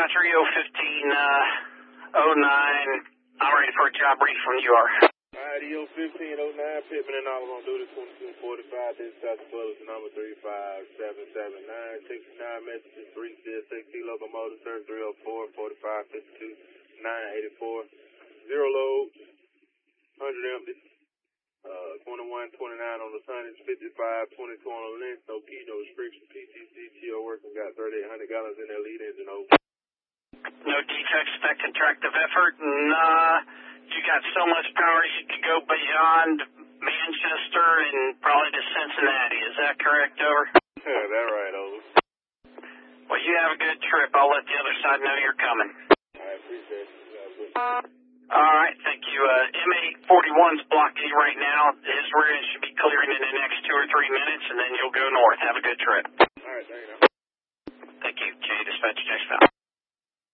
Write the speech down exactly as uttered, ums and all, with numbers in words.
Roger, E O fifteen oh nine. I'm ready for a job brief from you are. Alright, E O fifteen oh nine, Pittman and Oliver on duty, twenty-two forty-five, dispatch Butler, number three five seven seven nine, sixty-nine messages, three C S X T locomotive, service three oh four, forty-five fifty-two, nine eighty-four, zero loads, one hundred empty, uh, twenty-one twenty-nine on the tonnage, fifty-five twenty-two on the length, no key, no restriction, P T C, T O working, got thirty-eight hundred gallons in their lead engine, over. No defects that contractive effort, and uh, you got so much power you could go beyond Manchester and probably to Cincinnati. Is that correct, over? Yeah, that right, over. Well, you have a good trip. I'll let the other side know you're coming. I appreciate it. All right, thank you. Uh, M eight forty-one's block A right now. His rear end should be clearing in the next two or three minutes, and then you'll go north. Have a good trip. All right, thank you. Thank you. J Dispatch, next time.